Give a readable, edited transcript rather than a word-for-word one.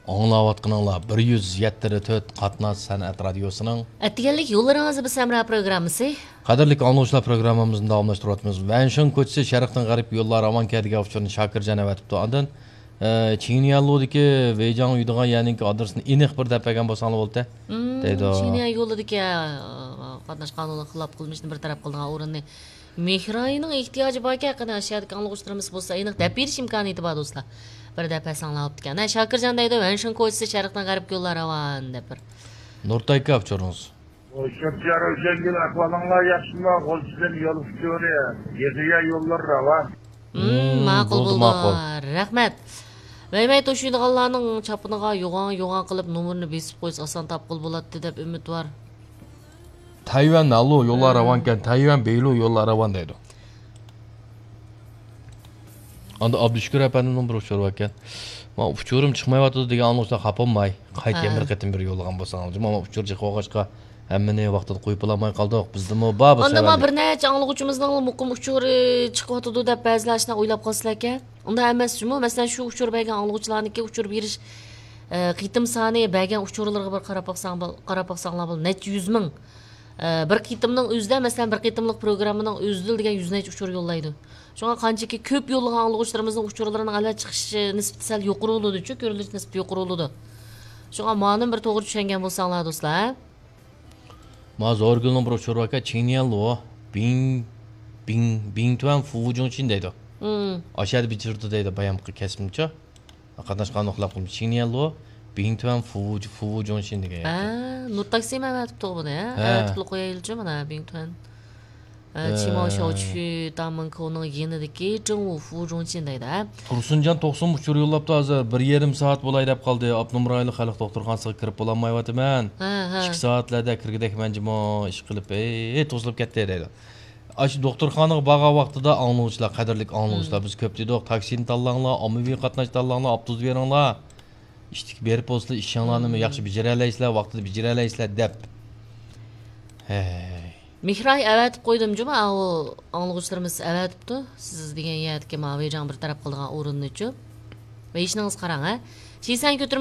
Аңлаватқаныңла 174 қатнас сәнәт радиосының Әттігенлік yollarınızı bir Semra programısı. Қадірлік аңлаушылар программамыздың давамлаштырып жатырмыз. Вәншін көтсі шәріқтің ғарып yollar аван кәдіге авчырын Шакир жәнәв әтіпті. Андан Çiğniyalı'daki Veycan uyduğa yani ki adresini inek bir dəpəgən basanlı oldu. Çiğniya yoludaki qatnaşqan olan xilap qılmışını bir taraf qıldığı orunni. Mehrayının ihtiyacı var ki haqqında aşağıdaki anlıqışlarımız bolsa aniq dəp beriş imkaniyeti var dostlar. Bir dəpə sanlab dikan. Şakir jandaydı Vənshin koçisi şərqdən qarib yollar avan dəpir. Nurtayka avçırınız. Şöpçar Özengil akvalınla yaşında kol sizden yol tutuyor ya. Yediye yollar avan. Maqul buldu. Rahmet. Vəymət toşuyduğanlarının çapınığa yoğan qılıb numarını besib qoysa asan tapqıl болады деп ümit var. Tayvan allo yollar avanken Tayvan beylo yollar avan deydi. Anda Abdüşkür Efendi'nin bir uçuru varken uçurum çıkmayıvatıdı degan anlaşılan kapılmay. Qayt bir qetim bir yolğan bolsan ama uçur çıkıp oğaçqa Həmmini vaqtida qoyub alamay qaldıq. Bizdimi baba səvəli. Onda bir neçə anlıqçımızın muqim uçuru çıxıvatıdı deb bəziləşinə oylab qalsılar ki. Onda emas şumu, məsələn şu uçur bəgən anlıqçılarniki uçur beriş qitim sani bəgən uçurlarga bir qarab baxsanglar bol neçə 100 min. Bir qitimning o'zida məsələn bir qitimlik programmının o'zida degan 100 neçə uçur yollaydı. Şoňa qanchaki ko'p yo'llagan anlıqçılarımızın uçurlarının ala chiqishi nisbati sal yuqori bo'ldi-chu, ko'rilish nisbati yuqori bo'ldi. Şoňa ma'lum bir to'g'ri tushungan bo'lsanglar do'stlar. Ma zorgulun bir uçur varken Çiğniyalı Bing tuan Fuvujun Çin deydi. Aşağıda bir çırdı deydi bayamqı kesimçe. Qatnaşqan oqlab qılmış Çiğniyalı Bing tuan Fuvujun Çin degan. Nur Taksim aytib to'g'ri ya. Aytib qo'yaylik mana Bing tuan. Qimo Shouchi Damın ko'ning yenidagi Zhongwu Fuvujun Çin deydi. Tursuncan 90 uçur yollaptı hazır. 1,5 saat bo'lay deb qoldi. Abnumraylı xalq doktorxonasiga kirib bo'lolmayapman. 2 saatlarda kirgidek menjimo ish qilib, to'silib ketdi deydi. Aş doktorxonaga bağa vaqtida anlıqçılar, qadrlik anlıqçılar biz ko'p dedik. Taksini tanlanglar, ommaviy qatnash tanlanglar, avtobus beringlar. İştik berib bo'lsa ishinglarni yaxshi bijiralaysizlar, vaqtida bijiralaysizlar deb. Mihray əvətib qoydum cuma, o anlıqçılarımız əvətibdi. Siz degan yerdə ki, Veycan bir taraf qıldığı orunni üçün. Və işiniz qarang, ha? Şeysən götürmə